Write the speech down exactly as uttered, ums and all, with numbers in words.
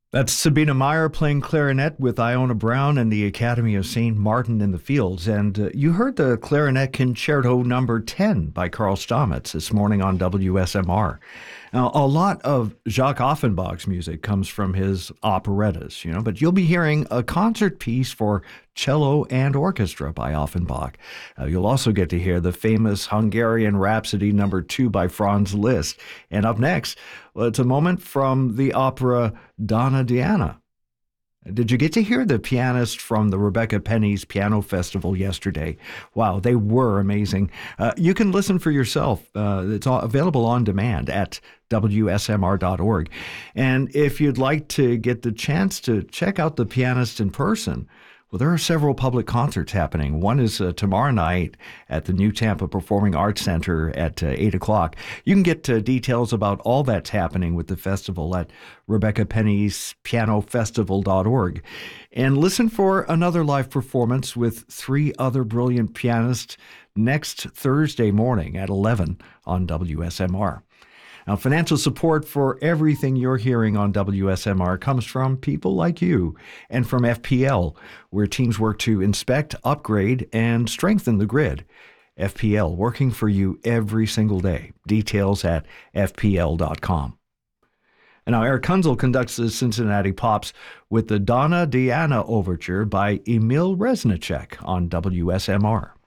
That's Sabina Meyer playing clarinet with Iona Brown and the Academy of Saint Martin in the Fields. And uh, you heard the Clarinet Concerto number ten by Carl Stamets this morning on W S M R. Now, a lot of Jacques Offenbach's music comes from his operettas, you know, but you'll be hearing a concert piece for cello and orchestra by Offenbach. Uh, you'll also get to hear the famous Hungarian Rhapsody number two by Franz Liszt. And up next, well, it's a moment from the opera Donna Diana. Did you get to hear the pianist from the Rebecca Penny's Piano Festival yesterday? Wow, they were amazing. Uh, you can listen for yourself. Uh, it's all available on demand at W S M R dot org. And if you'd like to get the chance to check out the pianist in person, well, there are several public concerts happening. One is uh, tomorrow night at the New Tampa Performing Arts Center at uh, eight o'clock. You can get uh, details about all that's happening with the festival at Rebecca Penny's Piano Festival dot org. And listen for another live performance with three other brilliant pianists next Thursday morning at eleven on W S M R. Now, financial support for everything you're hearing on W S M R comes from people like you and from F P L, where teams work to inspect, upgrade, and strengthen the grid. F P L, working for you every single day. Details at F P L dot com. And now Eric Kunzel conducts the Cincinnati Pops with the Donna Diana Overture by Emil Reznicek on W S M R.